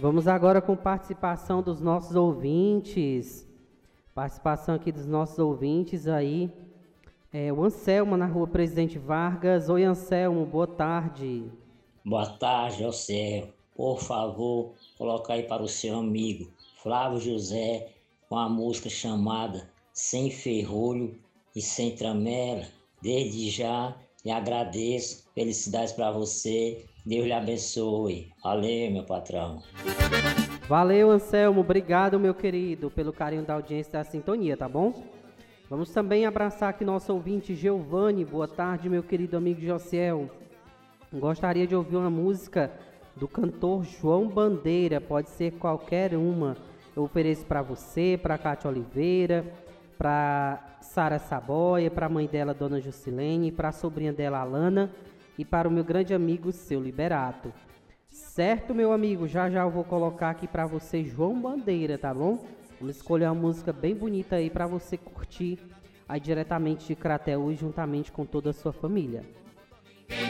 Vamos agora com participação dos nossos ouvintes. Participação aqui dos nossos ouvintes aí. O Anselmo na rua Presidente Vargas. Oi, Anselmo, boa tarde. Boa tarde, Anselmo. Por favor, coloca aí para o seu amigo Flávio José com a música chamada Sem Ferrolho e Sem Tramela. Desde já lhe agradeço. Felicidades para você. Deus lhe abençoe. Valeu, meu patrão. Valeu, Anselmo. Obrigado, meu querido, pelo carinho da audiência e da sintonia, tá bom? Vamos também abraçar aqui nosso ouvinte Giovanni. Boa tarde, meu querido amigo Josiel. Gostaria de ouvir uma música do cantor João Bandeira. Pode ser qualquer uma. Eu ofereço para você, para Cátia Oliveira, para Sara Saboia, para a mãe dela, Dona Jusilene, para a sobrinha dela, Alana, e para o meu grande amigo, Seu Liberato. Certo, meu amigo? Já já eu vou colocar aqui para você João Bandeira, tá bom? Vamos escolher uma música bem bonita aí para você curtir aí diretamente de Crateús, juntamente com toda a sua família.